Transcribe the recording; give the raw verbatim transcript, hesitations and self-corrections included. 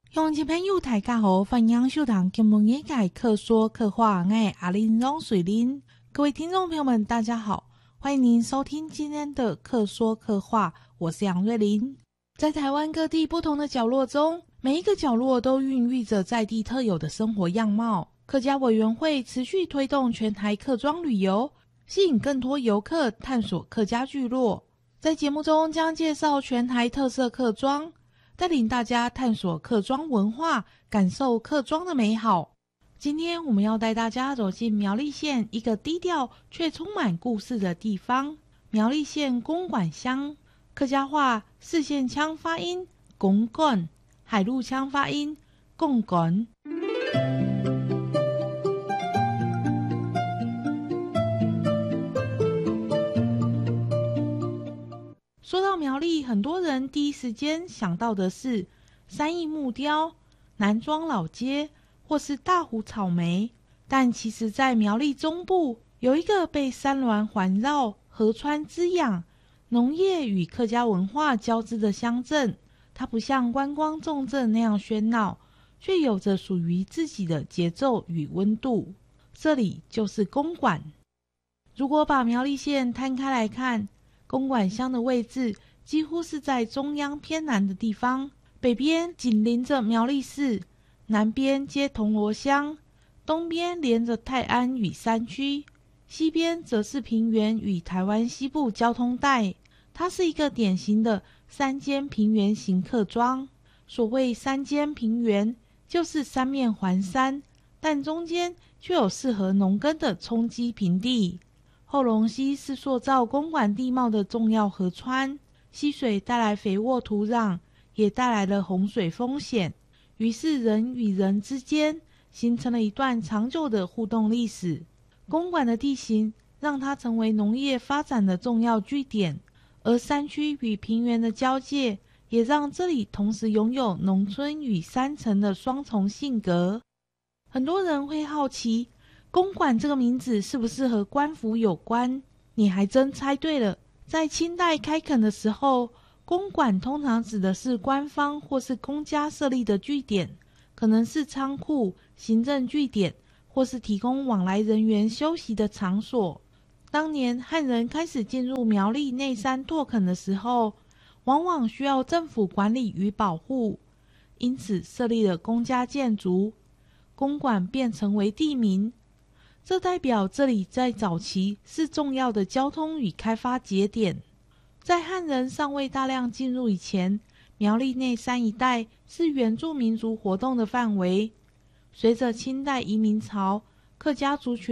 乡亲朋友大家好，欢迎收听金门业界客说客话，我是阿玲容水玲。各位听众朋友们大家好，欢迎您收听今天的客说客话，我是杨瑞玲。在台湾各地不同的角落中，每一个角落都孕育着在地特有的生活样貌。客家委员会持续推动全台客庄旅游，吸引更多游客探索客家聚落。在节目中将介绍全台特色客庄，带领大家探索客庄文化，感受客庄的美好。今天我们要带大家走进苗栗县一个低调却充满故事的地方——苗栗县公馆乡。客家话四线腔发音公馆，海陆腔发音公馆。说到苗栗，很多人第一时间想到的是三义木雕、南庄老街或是大湖草莓，但其实在苗栗中部有一个被山峦环绕、河川滋养、农业与客家文化交织的乡镇。它不像观光重镇那样喧闹，却有着属于自己的节奏与温度。这里就是公馆。如果把苗栗县摊开来看，公馆乡的位置几乎是在中央偏南的地方，北边紧邻着苗栗市，南边接铜锣乡，东边连着泰安与山区，西边则是平原与台湾西部交通带。它是一个典型的三间平原型客庄。所谓三间平原，就是三面环山，但中间却有适合农耕的冲积平地。后龙溪是塑造公馆地貌的重要河川，溪水带来肥沃土壤，也带来了洪水风险，于是人与人之间形成了一段长久的互动历史。公馆的地形让它成为农业发展的重要据点，而山区与平原的交界也让这里同时拥有农村与山城的双重性格。很多人会好奇，公馆这个名字是不是和官府有关？你还真猜对了。在清代开垦的时候，公馆通常指的是官方或是公家设立的据点，可能是仓库、行政据点，或是提供往来人员休息的场所。当年汉人开始进入苗栗内山拓垦的时候，往往需要政府管理与保护，因此设立了公家建筑，公馆便成为地名。这代表这里在早期是重要的交通与开发节点。在汉人尚未大量进入以前，苗栗内山一带是原住民族活动的范围。随着清代移民潮，客家族群